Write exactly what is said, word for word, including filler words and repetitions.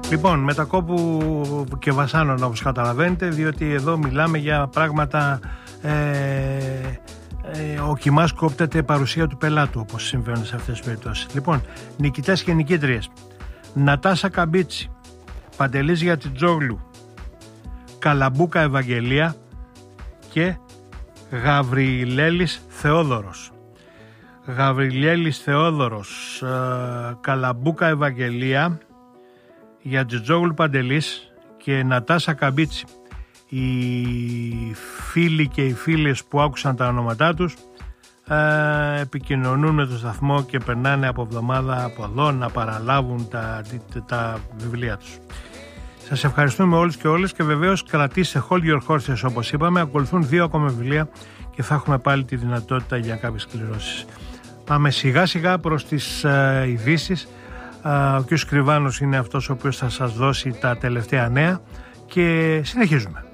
Λοιπόν, μετακόπου και βασάνων όπως καταλαβαίνετε, διότι εδώ μιλάμε για πράγματα ε, ε, ο κοιμάς κόπτεται παρουσία του πελάτου, όπως συμβαίνουν σε αυτές τις περιπτώσεις. Λοιπόν, νικητές και νικήτριες: Νατάσα Καμπίτσι, Παντελής Γιατιτζόγλου, Καλαμπούκα Ευαγγελία και Γαβριλέλης Θεόδωρος. Γαβριλέλης Θεόδωρος, ε, Καλαμπούκα Ευαγγελία, Γιατιτζόγλου Παντελής και Νατάσα Καμπίτσι. Οι φίλοι και οι φίλες που άκουσαν τα ονόματά τους ε, επικοινωνούν με το σταθμό και περνάνε από εβδομάδα από εδώ να παραλάβουν τα, τα, τα βιβλία τους. Σας ευχαριστούμε όλους και όλες και βεβαίως κρατήστε hold your horses, όπως είπαμε. Ακολουθούν δύο ακόμα βιβλία και θα έχουμε πάλι τη δυνατότητα για κάποιες κληρώσεις. Πάμε σιγά σιγά προς τις ε, ειδήσεις. Ε, ο κ. Σκριβάνος είναι αυτός ο οποίος θα σας δώσει τα τελευταία νέα και συνεχίζουμε.